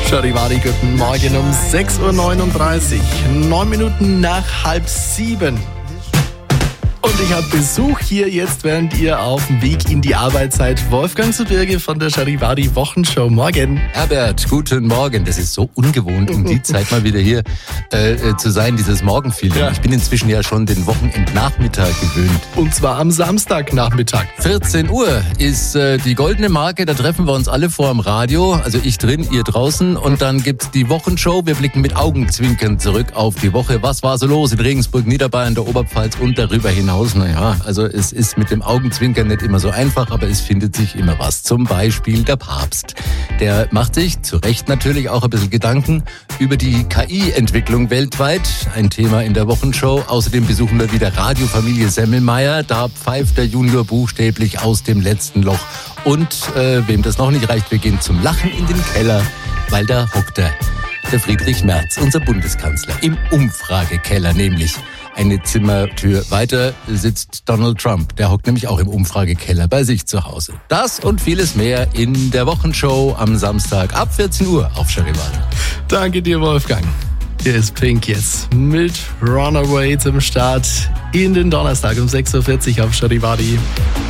Charivari, guten Morgen um 6.39 Uhr, 9 Minuten nach 6:30. Und ich habe Besuch hier jetzt, während ihr auf dem Weg in die Arbeit seid. Wolfgang zu Birge von der Charivari Wochenshow. Morgen. Herbert, guten Morgen. Das ist so ungewohnt, um die Zeit mal wieder hier zu sein, dieses Morgenfeeling. Ja. Ich bin inzwischen ja schon den Wochenendnachmittag gewöhnt. Und zwar am Samstagnachmittag. 14 Uhr ist die goldene Marke. Da treffen wir uns alle vor dem Radio. Also ich drin, ihr draußen. Und dann gibt's die Wochenshow. Wir blicken mit Augenzwinkern zurück auf die Woche. Was war so los in Regensburg, Niederbayern, der Oberpfalz und darüber hinaus? Naja, also es ist mit dem Augenzwinkern nicht immer so einfach, aber es findet sich immer was. Zum Beispiel der Papst. Der macht sich, zu Recht natürlich, auch ein bisschen Gedanken über die KI-Entwicklung weltweit. Ein Thema in der Wochenshow. Außerdem besuchen wir wieder Radiofamilie Semmelmeier. Da pfeift der Junior buchstäblich aus dem letzten Loch. Und wem das noch nicht reicht, wir gehen zum Lachen in den Keller, weil da hockt der Friedrich Merz, unser Bundeskanzler, im Umfragekeller nämlich. Eine Zimmertür weiter sitzt Donald Trump. Der hockt nämlich auch im Umfragekeller bei sich zu Hause. Das und vieles mehr in der Wochenshow am Samstag ab 14 Uhr auf Charivari. Danke dir, Wolfgang. Hier ist Pink jetzt mit Runaway zum Start in den Donnerstag um 6.40 Uhr auf Charivari.